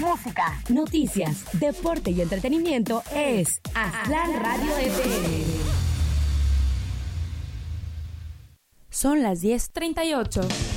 música, noticias, deporte y entretenimiento es Aztlán Radio FM. Son las 10:38.